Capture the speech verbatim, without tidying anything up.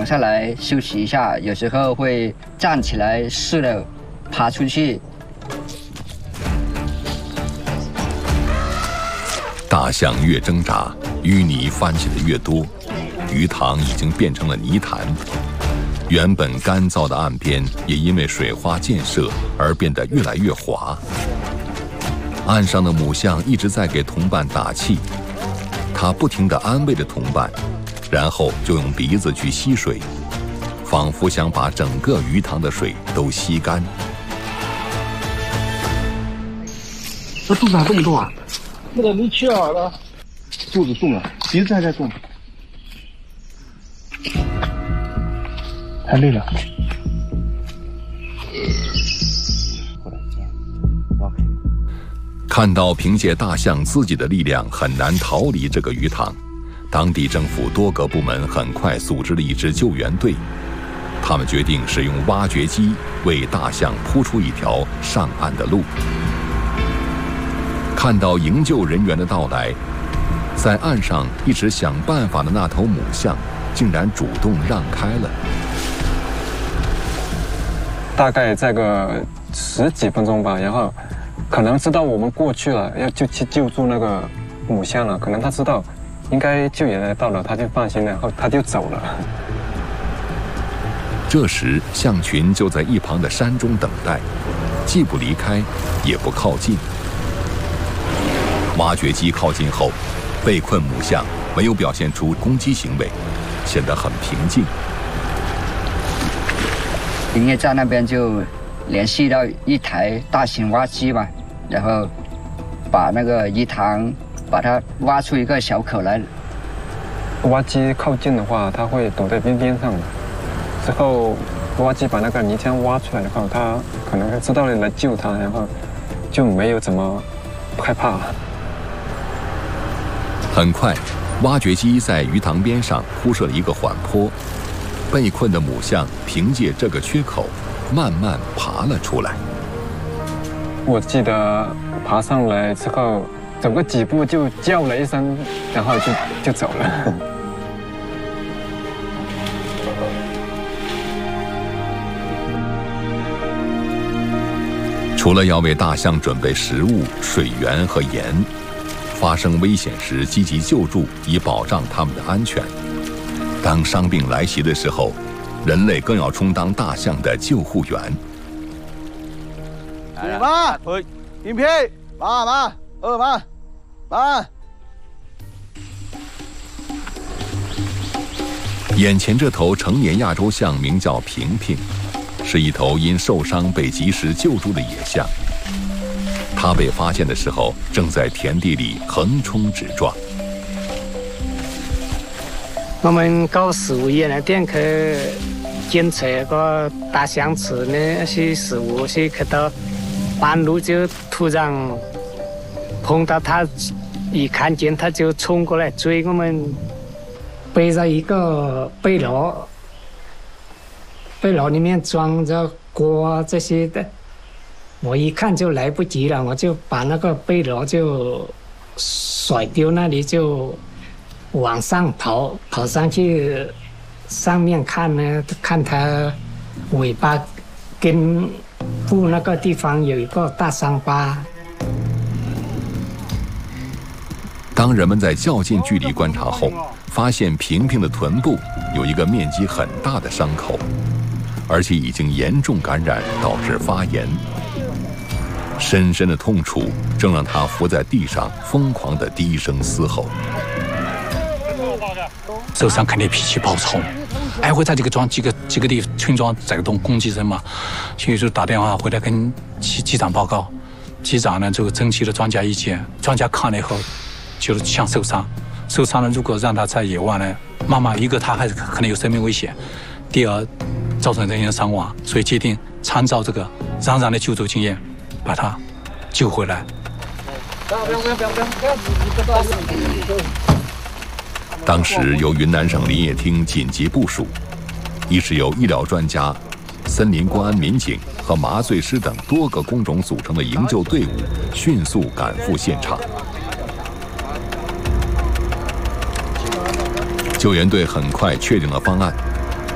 下来休息一下，有时候会站起来试着爬出去。 大象越挣扎，淤泥翻起的越多，鱼塘已经变成了泥潭。原本干燥的岸边也因为水花溅射而变得越来越滑。岸上的母象一直在给同伴打气，它不停地安慰着同伴，然后就用鼻子去吸水，仿佛想把整个鱼塘的水都吸干。 这肚子还动不动啊？ 有点力气了， 肚子动了，鼻子还在动，太累了。 看到凭借大象自己的力量很难逃离这个鱼塘，当地政府多个部门很快组织了一支救援队。他们决定使用挖掘机为大象铺出一条上岸的路。看到营救人员的到来，在岸上一直想办法的那头母象竟然主动让开了。 大概再个十几分钟吧，然后可能知道我们过去了，要就去救助那个母象了。可能他知道应该救援来到了，他就放心了，然后他就走了。 这时，象群就在一旁的山中等待，既不离开，也不靠近。挖掘机靠近后，被困母象没有表现出攻击行为，显得很平静。 营业站那边就联系到一台大型挖机吧，然后把那个鱼塘把它挖出一个小口来。 挖机靠近的话，它会躲在边边上的。之后挖机把那个泥浆挖出来的话，它可能知道了来救它，然后就没有怎么害怕。 很快，挖掘机在鱼塘边上铺设了一个缓坡，被困的母象凭借这个缺口，慢慢爬了出来。 我记得爬上来之后，走个几步就叫了一声，然后就就走了。 除了要为大象准备食物、水源和盐，发生危险时积极救助，以保障它们的安全。当伤病来袭的时候，人类更要充当大象的救护员。 慢，平平，慢慢，二慢，慢。 眼前这头成年亚洲象名叫平平，是一头因受伤被及时救助的野象。它被发现的时候，正在田地里横冲直撞。 我们搞食物业那店去检测个大象吃的那些食物，是去到半路就突然碰到它，一看见它就冲过来追我们，背着一个背篓，背篓里面装着锅这些的。我一看就来不及了，我就把那个背篓就甩丢那里，就往上跑，跑上去上面看呢，看它尾巴跟部那个地方有一个大伤疤。 当人们在较近距离观察后，发现平平的臀部有一个面积很大的伤口，而且已经严重感染，导致发炎。深深的痛楚正让他伏在地上疯狂地低声嘶吼。 受伤肯定脾气暴冲，挨回在这个庄几个几个地村庄宰动攻击人嘛，所以就打电话回来跟机机长报告，机长呢这个征集了专家意见，专家看了以后，就是像受伤，受伤了如果让他在野外呢，妈妈一个他还是可能有生命危险，第二造成人员伤亡，所以决定参照这个冉冉的救助经验，把他救回来。 当时由云南省林业厅紧急部署，一是由医疗专家、森林公安民警和麻醉师等多个工种组成的营救队伍迅速赶赴现场。救援队很快确定了方案，